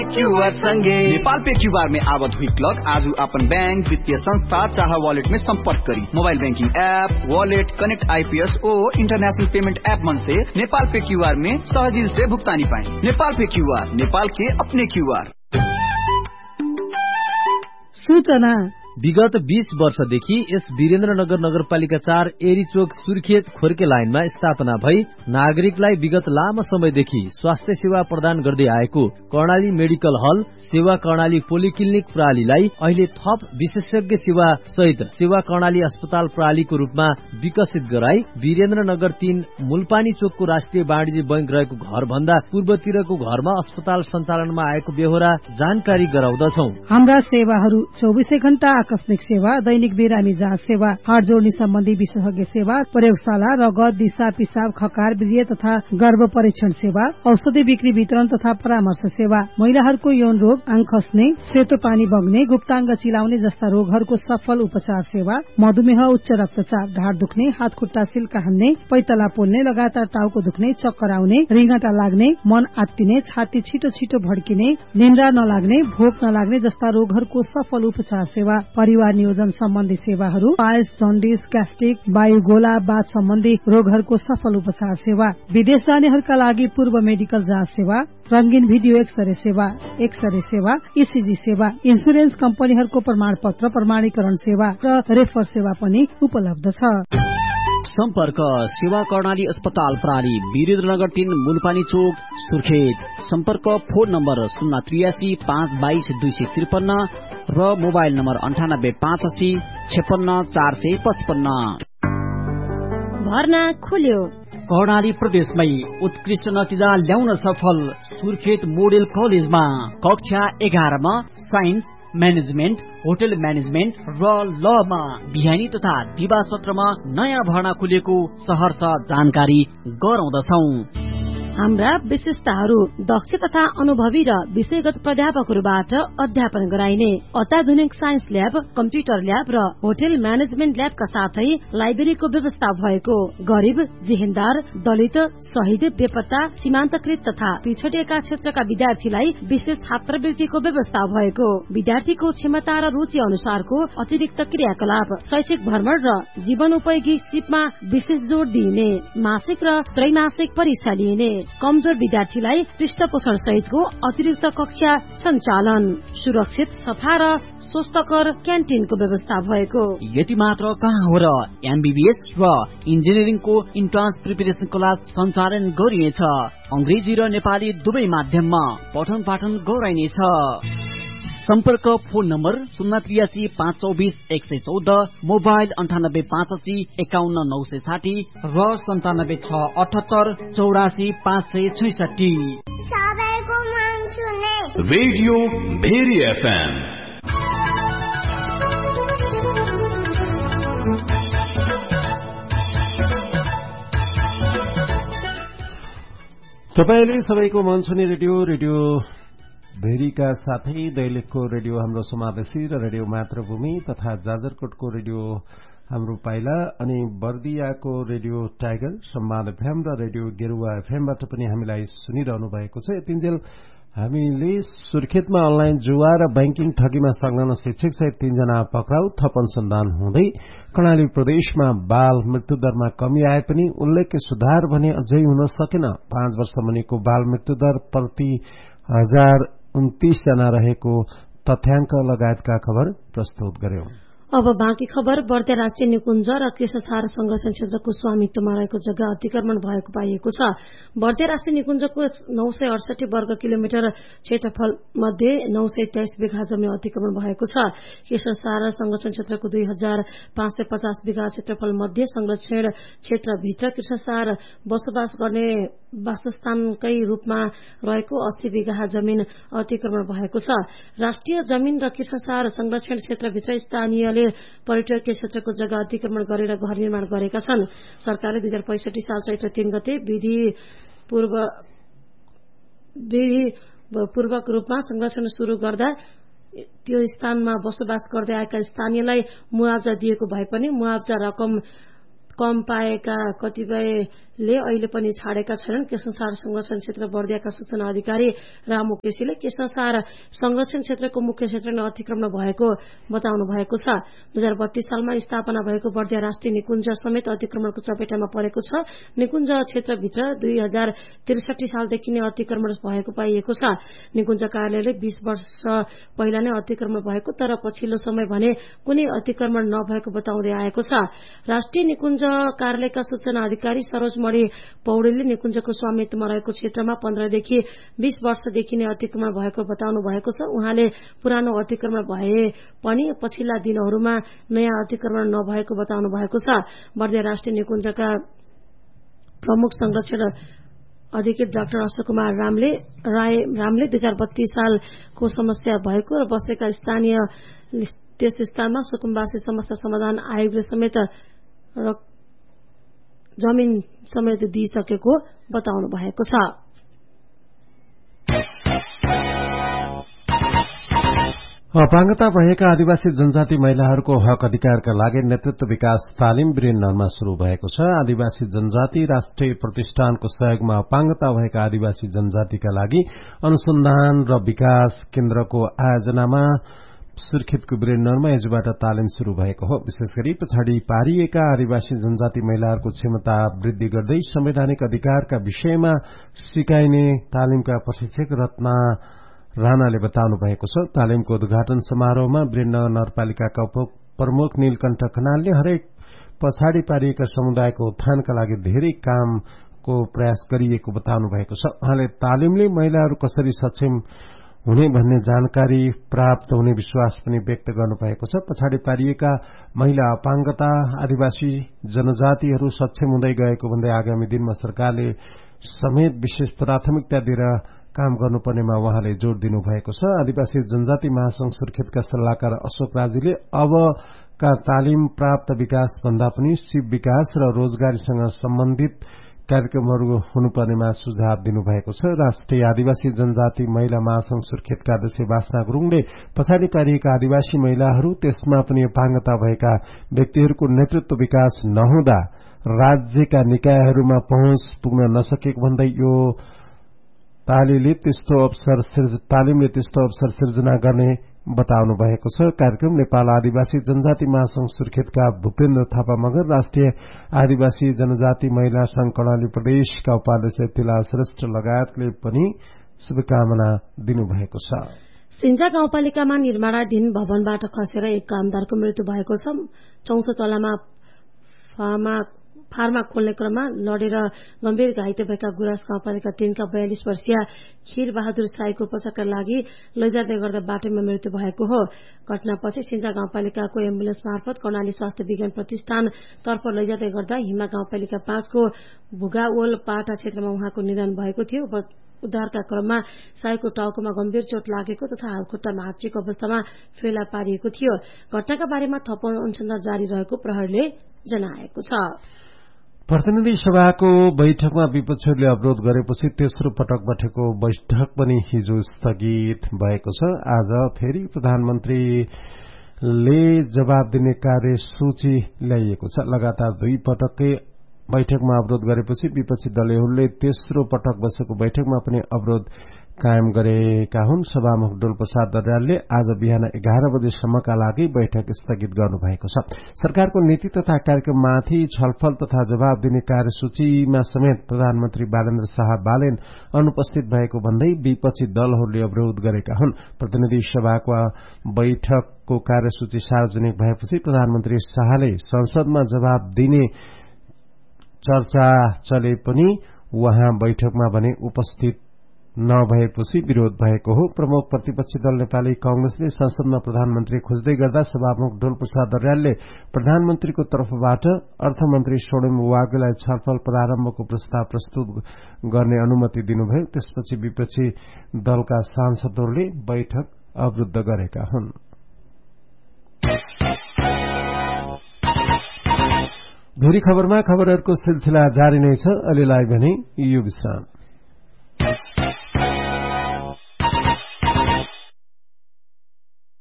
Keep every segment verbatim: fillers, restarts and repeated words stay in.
QR संगे Nepal pay QR में आवत हुई क्लॉक आज अपन बैंक वित्तीय संस्था चाहे वॉलेट में संपर्क curry mobile banking app wallet connect IPS और इंटरनेशनल पेमेंट ऐप मन से नेपाल पे क्यूआर में सहजिल से भुगतानी पाए। नेपाल पे क्यूआर नेपाल के अपने क्यूआर। सूचना विगत बीस वर्षदेखि यस वीरेन्द्रनगर नगरपालिका चार एरीचोक सुर्खेत खोर्के लाइनमा स्थापना भई नागरिकलाई विगत लामो समयदेखि स्वास्थ्य सेवा प्रदान गर्दै आएको कर्णाली मेडिकल हल सेवा कर्णाली पोलिक्लिनिक प्रणालीलाई अहिले थप विशेषज्ञ सेवा सहित सेवा कर्णाली अस्पताल प्रणालीको रूपमा विकसित गराई वीरेन्द्रनगर तीन मूलपानी चोकको राष्ट्रिय वाणिज्य बैंक रहेको घर भन्दा पूर्वतिरको घरमा अस्पताल सञ्चालनमा आएको बेहोरा जानकारी गराउँदछौ। हाम्रा सेवाहरू चौबिसै घण्टा आकस्मिक सेवा दैनिक बिरामी जाँच सेवा हाड जोड्ने सम्बन्धी विशेषज्ञ सेवा प्रयोगशाला रगत दिशा पिसाब खकार वीर्य तथा गर्भ परीक्षण सेवा औषधि बिक्री वितरण तथा परामर्श सेवा महिलाहरूको यौन रोग आँख खस्ने सेतो पानी बग्ने गुप्ताङ्ग चिलाउने जस्ता रोगहरूको सफल उपचार सेवा मधुमेह उच्च रक्तचाप ढाड दुख्ने हात खुट्टा सिल्का हान्ने पैतला पोल्ने लगातार टाउको दुख्ने चक्कर आउने रिङ्गटा लाग्ने मन आत्तिने छाती छिटो छिटो भड्किने निन्द्रा नलाग्ने भोक नलाग्ने जस्ता रोगहरूको सफल उपचार सेवा परिवार नियोजन सम्बन्धी सेवाहरू पायल्स जन्डिस ग्यास्ट्रिक वायुगोला बाथ सम्बन्धी रोगहरूको सफल उपचार सेवा विदेश जानेहरूका लागि पूर्व मेडिकल जाँच सेवा रंगीन भिडियो एक्सरे सेवा एक्सरे सेवा ईसीजी सेवा इन्सुरेन्स कम्पनीहरूको प्रमाण पत्र प्रमाणीकरण सेवा र रेफर सेवा पनि उपलब्ध छ। सम्पर्क सेवा कर्णाली अस्पताल प्रणाली वीरेन्द्रनगर तीन मूलपानी चोक सुर्खेत। सम्पर्क फोन नम्बर शून्य त्रियासी पाँच बाइस दुई सय त्रिपन्न र मोबाइल नम्बर अन्ठानब्बे पाँच असी छेपन्न चार सय पचपन्न। भर्ना खुल्यो कर्णाली प्रदेशमै उत्कृष्ट नतिजा ल्याउन सफल सुर्खेत मोडेल कलेजमा कक्षा एघारमा साइन्स म्यानेजमेन्ट होटल म्यानेजमेन्ट र लमा बिहानी तथा दिवा सत्रमा नयाँ भर्ना खुलेको सहर्ष जानकारी गराउँदछौ। हाम्रा विशेषताहरू दक्ष तथा अनुभवी र विषयगत प्राध्यापकहरूबाट अध्यापन गराइने अत्याधुनिक साइन्स ल्याब कम्प्युटर ल्याब र होटल म्यानेजमेन्ट ल्याबका साथै लाइब्रेरीको व्यवस्था भएको गरीब जेहेन्दार दलित शहीद बेपत्ता सीमान्तकृत तथा पिछडिएका क्षेत्रका विद्यार्थीलाई विशेष छात्रवृत्तिको व्यवस्था भएको विद्यार्थीको क्षमता र रुचि अनुसारको अतिरिक्त क्रियाकलाप शैक्षिक भ्रमण र जीवन उपयोगी सिपमा विशेष जोड़ दिइने मासिक र त्रैमासिक परीक्षा लिइने कमजोर विद्यार्थीलाई पृष्ठपोषण सहितको अतिरिक्त कक्षा सञ्चालन सुरक्षित सफा र स्वस्थकर क्यान्टिनको व्यवस्था भएको। यति मात्र कहाँ हो र एमबीबीएस र इन्जिनियरिङको इन्ट्रान्स प्रिपरेसन क्लास सञ्चालन गरिनेछ। अंग्रेजी र नेपाली दुवै माध्यममा पठन पाठन गराइनेछ। सम्पर्क फोन नम्बर शून्य त्रियासी पाँच चौबिस एक सय चौध मोबाइल अन्ठानब्बे पाँच असी एकाउन्न नौ सय साठी र सन्तानब्बे छ अठहत्तर चौरासी पाँच सय छैसठी। रेडियो भेरी एफएम तपाईले सबैको मन छुने रेडियो रेडियो भेरीका साथै दैलेखको रेडियो हाम्रो समावेशी र रेडियो मातृभूमि तथा जाजरकोटको रेडियो हाम्रो पाइला अनि बर्दियाको रेडियो टाइगर सम्वाद एफएम र रेडियो गेरुवा एफएमबाट पनि हामीलाई सुनिरहनु भएको छ। यतिन्जेल हामीले सुर्खेतमा अनलाइन जुवा र बैंकिङ ठगीमा संलग्न शिक्षक सहित तीनजना पक्राउ थप अनुसन्धान हुँदै कर्णाली प्रदेशमा बाल मृत्युदरमा कमी आए पनि उल्लेख्य सुधार भने अझै हुन सकेन। पाँच वर्ष मुनिको बाल मृत्युदर प्रति हजार उन्तीस जना रहेको तथ्याङ्क लगायतका खबर प्रस्तुत गर्यौं। अब बाँकी खबर। बर्दिया राष्ट्रिय निकुञ्ज र कृष्णसार संरक्षण क्षेत्रको स्वामित्वमा रहेको जग्गा अतिक्रमण भएको पाइएको छ। बर्दिया राष्ट्रिय निकुञ्जको नौ सय अडसठी वर्ग किलोमिटर क्षेत्रफल मध्ये नौ सय तेइस बिघा जमिन अतिक्रमण भएको छ। कृष्णसार संरक्षण क्षेत्रको दुई हजार पाँच सय पचास बिघा क्षेत्रफल मध्ये संरक्षण क्षेत्रभित्र कृष्णसार बसोबास गर्ने वासस्थानकै रूपमा रहेको अस्सी बिघा जमिन अतिक्रमण भएको छ। राष्ट्रिय जमिन र कृष्णसार संरक्षण क्षेत्रभित्र स्थानीयले पर्यटकीय क्षेत्रको जग्गा अतिक्रमण गरेर घर निर्माण गरेका छन्। सरकारले दुई हजार पैंसठी साल चैत्र तीन गते विधि पूर्व विधि पूर्वक रूपमा संरक्षण शुरू गर्दा त्यो स्थानमा बसोबास गर्दै आएका स्थानीयलाई मुआवजा दिएको भए पनि मुआवजा रकम कम पाएका कतिपयले अहिले पनि छाडेका छैनन्। कृष्णसार संरक्षण क्षेत्र बर्दियाका सूचना अधिकारी रामु केसीले कृष्णसार संरक्षण क्षेत्रको मुख्य क्षेत्र नै अतिक्रमण भएको बताउनु भएको छ। दुई हजार बत्तीस सालमा स्थापना भएको बर्दिया राष्ट्रिय निकुञ्ज समेत अतिक्रमणको चपेटामा परेको छ। निकुञ्ज क्षेत्रभित्र दुई हजार त्रिसठी सालदेखि नै अतिक्रमण भएको पाइएको छ। निकुञ्ज कार्यालयले बीस वर्ष पहिला नै अतिक्रमण भएको तर पछिल्लो समय भने कुनै अतिक्रमण नभएको बताउँदै आएको छ। राष्ट्रिय निकुञ्ज कार्यालयका सूचना अधिकारी सरोजमणि पौडेलले निकुञ्जको स्वामित्वमा रहेको क्षेत्रमा पन्ध्रदेखि बीस वर्षदेखि नै अतिक्रमण भएको बताउनु भएको छ। उहाँले पुरानो अतिक्रमण भए पनि पछिल्ला दिनहरूमा नयाँ अतिक्रमण नभएको बताउनु भएको छ। बर्दिया राष्ट्रिय निकुञ्जका प्रमुख संरक्षण अधिकृत डाक्टर अशोक कुमार रामले राय रामले दुई हजार बत्तीस सालको समस्या भएको र बसेका स्थानीय त्यस स्थानमा सुकुम्बासी समस्या समाधान आयोगले समेत जमिन समेत दिइसकेको बताउनु भएको छ। अपाङ्गता भएका आदिवासी जनजाति महिलाहरूको हक अधिकारका लागि नेतृत्व विकास तालिम वीरेन्द्रमा शुरू भएको छ। आदिवासी जनजाति राष्ट्रिय प्रतिष्ठानको सहयोगमा अपाङ्गता भएका आदिवासी जनजातिका लागि अनुसन्धान र विकास केन्द्रको आयोजनामा सुर्खेतको वीरेन्द्रमा हिजोबाट तालिम शुरू भएको हो। विशेष गरी पछाडि पारिएका आदिवासी जनजाति महिलाहरूको क्षमता वृद्धि गर्दै संवैधानिक अधिकारका विषयमा सिकाइने तालिमका प्रशिक्षक रत्ना राणाले बताउनु भएको छ। तालिमको उद्घाटन समारोहमा वीरेन्द्र नगरपालिकाका प्रमुख नीलकण्ठ खनालले हरेक पछाडि पारिएका समुदायको उत्थानका लागि धेरै कामको प्रयास गरिएको बताउनु भएको छ। उहाँले तालिमले महिलाहरू कसरी सक्षम हुने भन्ने जानकारी प्राप्त हुने विश्वास पनि व्यक्त गर्नुभएको छ। पछाडि पारिएका महिला अपाङ्गता आदिवासी जनजातिहरू सक्षम हुँदै गएको भन्दै आगामी दिनमा सरकारले समेत विशेष प्राथमिकता दिएर काम गर्नुपर्नेमा उहाँले जोड़ दिनुभएको छ। आदिवासी जनजाति महासंघ सुर्खेतका सल्लाहकार अशोक राजीले अबका तालिम प्राप्त विकास भन्दा पनि शिव विकास र रोजगारीसँग सम्बन्धित कार्यक्रमहरू हुनुपर्नेमा सुझाव दिनुभएको छ। राष्ट्रिय आदिवासी जनजाति महिला महासंघ सुर्खेतका अध्यक्ष वासना गुरूङले पछाडि पारिएका आदिवासी महिलाहरू त्यसमा पनि अपाङ्गता भएका व्यक्तिहरूको नेतृत्व विकास नहुँदा राज्यका निकायहरूमा पहुँच पुग्न नसकेको भन्दै यो तालिमले त्यस्तो अवसर तालिमले त्यस्तो अवसर सिर्जना गर्ने बताउनु भएको छ। कार्यक्रम नेपाल आदिवासी जनजाति महासंघ सुर्खेतका भूपेन्द्र थापा मगर, राष्ट्रिय आदिवासी जनजाति महिला संघ कर्णाली प्रदेशका उपाध्यक्ष तिला श्रेष्ठ लगायतले पनि शुभकामना दिनुभएको छ। सिंजा गाउँपालिकामा निर्माणाधीन भवनबाट खसेर एक कामदारको मृत्यु भएको छ। चौथो तलामा फार्मा फार्मा खोल्ने क्रममा लडेर गम्भीर घाइते भएका गुराँस गाउँपालिका तीनका बयालिस वर्षीय खीर बहादुर साईको उपचारका लागि लैजाँदै गर्दा बाटोमा मृत्यु भएको हो। घटनापछि सिंजा गाउँपालिकाको एम्बुलेन्स मार्फत कर्णाली स्वास्थ्य विज्ञान प्रतिष्ठान तर्फ लैजाँदै गर्दा हिमा गाउँपालिका पाँचको भुगाओल पाटा क्षेत्रमा उहाँको निधन भएको थियो। उद्धारका क्रममा साईको टाउकोमा गम्भीर चोट लागेको तथा हालखुट्टा भाँचिएको अवस्थामा फेला पारिएको थियो। घटनाका बारेमा थप अनुसन्धान जारी रहेको प्रहरीले जनाएको छ। प्रतिनिधि सभाको बैठकमा विपक्षीहरूले अवरोध गरेपछि तेस्रो पटक बसेको बैठक पनि हिजो स्थगित भएको छ। आज फेरि प्रधानमन्त्रीले जवाब दिने कार्यसूची ल्याइएको छ। लगातार दुई पटककै बैठकमा अवरोध गरेपछि विपक्षी दलहरूले तेस्रो पटक बसेको बैठकमा पनि अवरोध कायम गरेका हुन्। सभामुख डोलप्रसाद दर्यालले आज बिहान एघार बजेसम्मका लागि बैठक स्थगित गर्नुभएको छ। सरकारको नीति तथा कार्यक्रममाथि छलफल तथा जवाब दिने कार्यसूचीमा समेत प्रधानमन्त्री बालेन्द्र शाह बालेन अनुपस्थित भएको भन्दै विपक्षी दलहरूले अवरोध गरेका हुन्। प्रतिनिधि सभाको बैठकको कार्यसूची सार्वजनिक भएपछि प्रधानमन्त्री शाहले संसदमा जवाब दिने चर्चा चले पनि उहाँ बैठकमा भने उपस्थित नभएपछि विरोध भएको हो। प्रमुख प्रतिपक्षी दल नेपाली कांग्रेसले संसदमा प्रधानमन्त्री खोज्दै गर्दा सभामुख डोलप्रसाद दर्यालले प्रधानमन्त्रीको तर्फबाट अर्थमन्त्री स्वर्णिम वाग्लेलाई छलफल प्रारम्भको प्रस्ताव प्रस्तुत गर्ने अनुमति दिनुभयो। त्यसपछि विपक्षी दलका सांसदहरूले बैठक अवरुद्ध गरेका हुन्। भेरी खबरमा खबरहरूको सिलसिला जारी नै छ। अहिलेलाई भने यो विश्राम।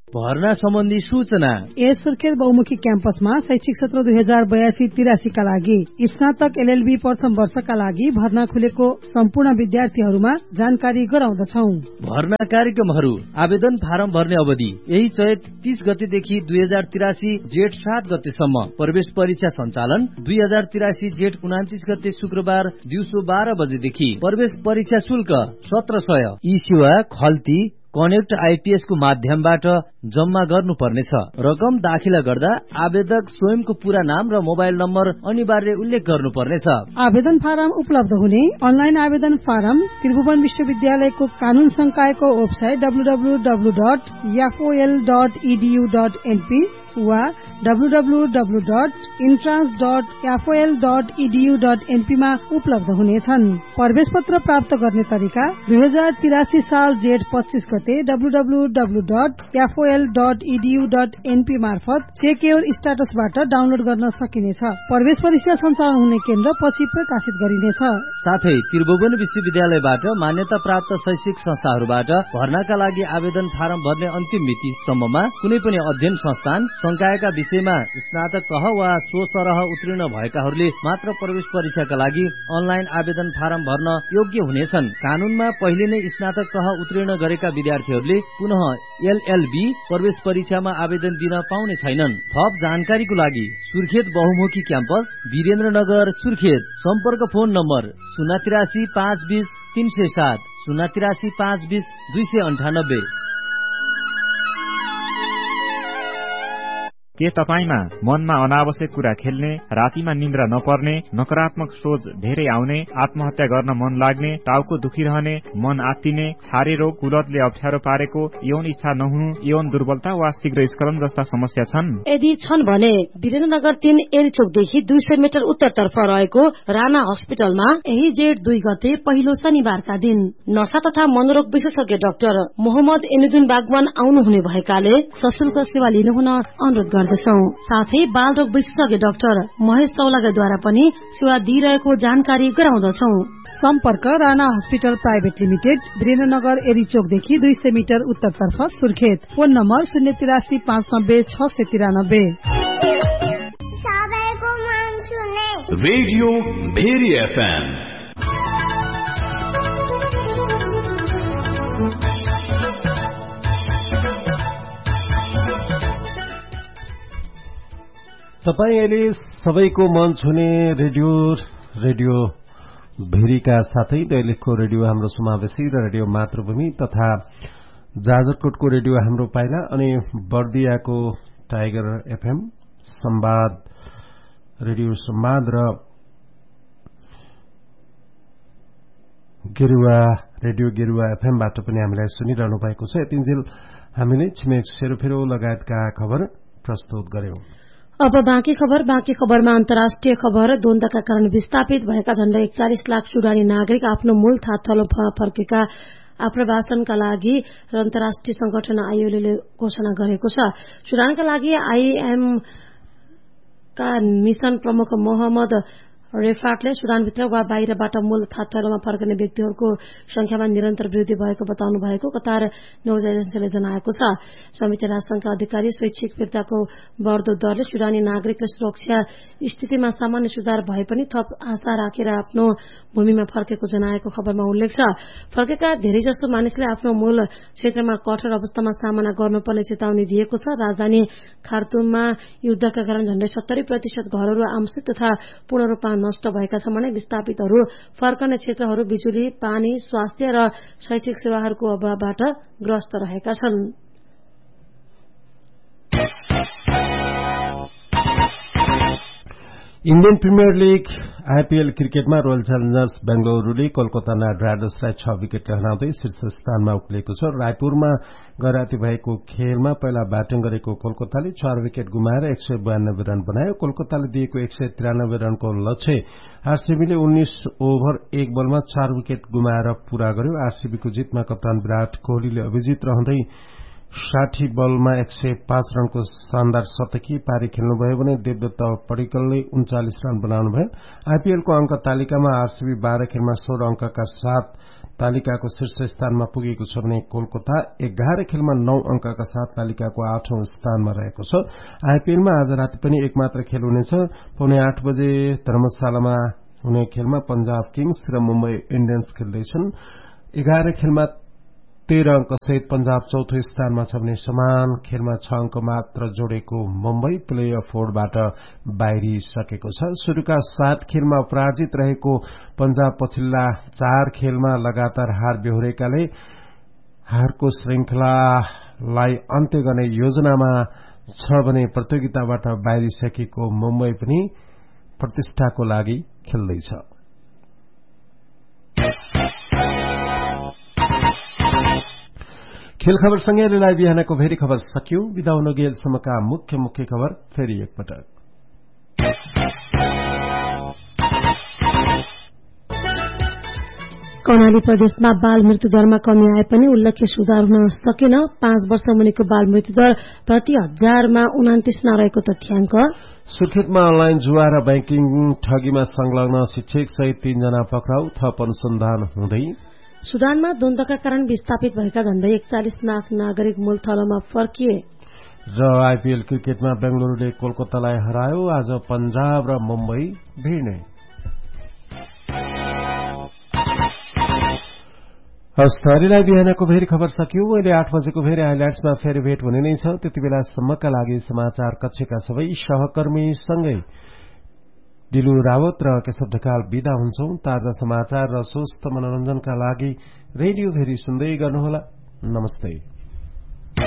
भर्ना सम्बन्धी सूचना। यस सुर्खेत बहुमुखी क्याम्पसमा शैक्षिक सत्र दुई हजार बयासी तिरासीका लागि स्नातक एलएलबी प्रथम वर्षका लागि भर्ना खुलेको सम्पूर्ण विद्यार्थीहरूमा जानकारी गराउँदछौ। भर्ना कार्यक्रमहरू आवेदन फारम भर्ने अवधि यही चैत तीस गतेदेखि दुई हजार तिरासी जेठ सात गतेसम्म। प्रवेश परीक्षा सञ्चालन दुई हजार तिरासी जेठ उनातिस गते शुक्रबार दिउँसो बाह्र बजेदेखि। प्रवेश परीक्षा शुल्क सत्र सय। यी सेवा खल्ती कनेक्ट आइपीएस को माध्यमबाट जम्मा गर्नुपर्नेछ। रकम दाखिला गर्दा आवेदक स्वयंको पूरा नाम र मोबाइल नम्बर अनिवार्य उल्लेख गर्नुपर्नेछ। आवेदन फारम उपलब्ध हुने अनलाइन आवेदन फारम त्रिभुवन विश्वविद्यालयको कानून संकायको website W W W dot एफओएल dot edu dot NP वा W W W dot entrance dot एफओएल dot edu dot NP मा उपलब्ध हुनेछन्। प्रवेश पत्र प्राप्त गर्ने तरिका दुई हजार तिरासी साल जेठ पच्चीस गते W W W dot एफओएल dot edu dot NP मार्फत चेक योर स्टाटसबाट डाउनलोड गर्न सकिनेछ। प्रवेश परीक्षा सञ्चालन हुने केन्द्र पछि प्रकाशित गरिनेछ। साथै त्रिभुवन विश्वविद्यालयबाट मान्यता प्राप्त शैक्षिक संस्थाहरूबाट भर्नाका लागि आवेदन फारम भर्ने अन्तिम मिति सम्ममा कुनै पनि अध्ययन संस्थान संकायका विषयमा स्नातक तह वा सो सरह उत्तीर्ण भएकाहरूले मात्र प्रवेश परीक्षाका लागि अनलाइन आवेदन फारम भर्न योग्य हुनेछन्। कानूनमा पहिले नै स्नातक तह उत्तीर्ण गरेका विद्यार्थीहरूले पुनः एलएलबी प्रवेश परीक्षामा आवेदन दिन पाउने छैनन्। थप जानकारीको लागि सुर्खेत बहुमुखी क्याम्पस वीरेन्द्रनगर सुर्खेत। सम्पर्क फोन नम्बर शून्य तिरासी पाँच बीस तीन सय सात शून्य तिरासी पाँच बीस दुई सय अन्ठानब्बे। के तपाईमा मनमा अनावश्यक कुरा खेल्ने, रातिमा निन्द्रा नपर्ने, नकारात्मक सोच धेरै आउने, आत्महत्या गर्न मन लाग्ने, टाउको दुखिरहने, मन आत्तिने, छारे रोग, कुलतले अप्ठ्यारो पारेको, यौन इच्छा नहुनु, यौन दुर्बलता वा शीघ्र स्खलन जस्ता समस्या छन्? यदि छन् भने वीरेन्द्रनगर तीन एरिचोकदेखि दुई सय मिटर उत्तरतर्फ रहेको राणा हस्पिटलमा यही जेठ दुई गते पहिलो शनिबारका दिन नशा तथा मनोरोग विशेषज्ञ डाक्टर मोहम्मद एनुद्दिन बागवान आउनुहुने भएकाले सशुल्क सेवा लिनुहुन अनुरोध गर्दछौं। साथै बाल रोग विशेषज्ञ डाक्टर महेश चौलागाद्वारा पनि सेवा दिइरहेको जानकारी गराउँदछौ। सम्पर्क Rana hospital private limited Birendranagar एरिचोकदेखि दुई सय मिटर उत्तरतर्फ सुर्खेत। फोन नम्बर शून्य तिरासी पाँच नब्बे छ सय तिरानब्बे। Radio very FM. तपाईं अहिले सबैको मन छुने रेडियो रेडियो भेरीका साथै दैलेखको रेडियो हाम्रो समावेशी र रेडियो मातृभूमि तथा जाजरकोटको रेडियो हाम्रो पाइला अनि बर्दियाको टाइगर एफएम संवाद रेडियो संवाद र गेरुवा रेडियो गेरुवा एफएमबाट पनि हामीलाई सुनिरहनु भएको छ। यतिन्जेल हामीले छिमेक सेरोफेरो लगायतका खबर प्रस्तुत गर्यौं। अब बाँकी खबर। बाँकी खबरमा अन्तर्राष्ट्रिय खबर। द्वन्द्वका कारण विस्थापित भएका झण्डै एकचालिस लाख सुडानी नागरिक आफ्नो मूल थाथलो फर्केका आप्रवासनका लागि अन्तर्राष्ट्रिय संगठन आईओले घोषणा गरेको छ। सुडानका लागि आईएम का मिशन प्रमुख मोहम्मद रेफाटले सुडानभित्र वा बाहिरबाट मूल थाथलोमा फर्कने व्यक्तिहरूको संख्यामा निरन्तर वृद्धि भएको बताउनु भएको कतार न्यूज एजेन्सीले जनाएको छ। संयुक्त राष्ट्रसंघका अधिकारी स्वैच्छिक फिर्ताको बढ्दो दरले सुडानी नागरिकले सुरक्षा स्थितिमा सामान्य सुधार भए पनि थप आशा राखेर आफ्नो भूमिमा फर्केको जनाएको खबरमा उल्लेख छ। फर्केका धेरैजसो मानिसले आफ्नो मूल क्षेत्रमा कठोर अवस्थामा सामना गर्नुपर्ने चेतावनी दिएको छ। राजधानी खार्तुममा युद्धका कारण झण्डै सत्तरी प्रतिशत घरहरू आंशिक तथा पूर्ण रूपमा नष्ट भएका छन् भने विस्थापितहरू फर्कने क्षेत्रहरू बिजुली, पानी, स्वास्थ्य र शैक्षिक सेवाहरूको अभावबाट ग्रस्त रहेका छन्। इन्डियन प्रिमियर लीग आईपीएल क्रिकेटमा रोयल च्यालेन्जर्स बेंगलुरूले कोलकाता नाइट राइडर्सलाई छ विकेटले हराउँदै शीर्ष स्थानमा उक्लिएको छ। रायपुरमा गैराती भएको खेलमा पहिला ब्याटिङ गरेको कोलकाताले चार विकेट गुमाएर एक सय बयानब्बे रन बनायो। कोलकाताले दिएको एक सय त्रियानब्बे रनको लक्ष्य आरसीबीले उन्नाइस ओभर एक बलमा चार विकेट गुमाएर पूरा गर्यो। आरसीबीको जितमा कप्तान विराट कोहलीले अभिजित रहँदै साठी बलमा एक सय पाँच रनको शानदार शतकी पारी खेल्नुभयो भने देवदत्त पडिक्कलले उन्चालिस रन बनाउनुभयो। आईपीएलको अंक तालिकामा आरसीबी बाह्र खेलमा सोह्र अंकका साथ तालिकाको शीर्ष स्थानमा पुगेको छ भने कोलकाता एघार खेलमा नौ अंकका साथ तालिकाको आठौं स्थानमा रहेको छ। आईपीएलमा आज राति पनि एक मात्र खेल हुनेछ। पौने आठ बजे धर्मशालामा हुने खेलमा पंजाब किङ्स र मुम्बई इण्डियन्स खेल्दैछन्। एघार खेलमा तेह्र अंक सहित पंजाब चौथो स्थानमा छ भने समान खेलमा छ अंक मात्र जोडेको मुम्बई प्ले अफ होडबाट बाहिरिसकेको छ। शुरूका सात खेलमा पराजित रहेको पंजाब पछिल्ला चार खेलमा लगातार हार बेहोरेकाले हारको श्रृंखलालाई अन्त्य गर्ने योजनामा छ भने प्रतियोगिताबाट बाहिरिसकेको मुम्बई पनि प्रतिष्ठाको लागि खेल्दैछ। खेल खबरसँगै रेलाई बिहानको भेरी खबर सकियो। बिदा हुन गेलसम्मका मुख्य मुख्य खबर फेरि एकपटक। कर्णाली प्रदेशमा बाल मृत्यु दरमा कमी आए पनि उल्लेख्य सुधार हुन सकेन। पाँच वर्ष मुनिको बाल मृत्यु दर प्रति हजारमा उनातिसमा रहेको तथ्याङ्क। सुर्खेतमा अनलाइन जुवा र बैंकिङ ठगीमा संलग्न शिक्षक सहित तीनजना पक्राउ, थप अनुसन्धान हुँदै। सुडानमा द्वन्द्वका कारण विस्थापित भएका झण्डै एकचालिस लाख नागरिक मूलथलोमा फर्किए। र आईपीएल क्रिकेटमा बेंगलुरूले कोलकातालाई हरायो। आज पंजाब र मुम्बई भिड्ने। हस्तरीलाई बिहानको भेरी खबर सकियो। अहिले आठ बजेको भेरी हाइलाइट्समा फेरि भेट हुने नै छ। त्यति बेलासम्मका लागि समाचार कक्षका सबै सहकर्मीसँगै दिलु रावत र केशव ढकाल विदा हुन्छौं। ताजा समाचार र स्वस्थ मनोरञ्जनका लागि रेडियो भेरी सुन्दै गर्नुहोला। नमस्ते।